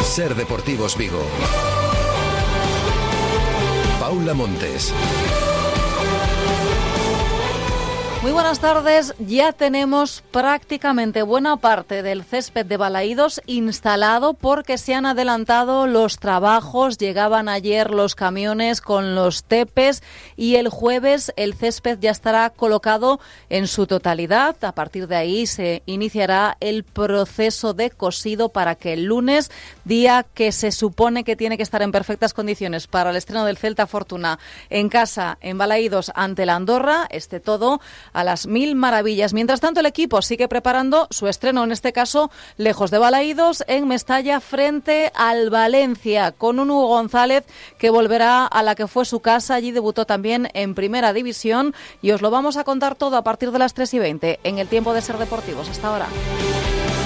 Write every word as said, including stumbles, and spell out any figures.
Ser Deportivos Vigo. Paula Montes. Muy buenas tardes. Ya tenemos prácticamente buena parte del césped de Balaídos instalado porque se han adelantado los trabajos. Llegaban ayer los camiones con los tepes y el jueves el césped ya estará colocado en su totalidad. A partir de ahí se iniciará el proceso de cosido para que el lunes, día que se supone que tiene que estar en perfectas condiciones para el estreno del Celta Fortuna en casa, en Balaídos, ante la Andorra, esté todo a las mil maravillas. Mientras tanto, el equipo sigue preparando su estreno, en este caso, lejos de Balaídos, en Mestalla, frente al Valencia, con un Hugo González que volverá a la que fue su casa. Allí debutó también en Primera División y os lo vamos a contar todo a partir de las tres y veinte en el tiempo de Ser Deportivos. Hasta ahora.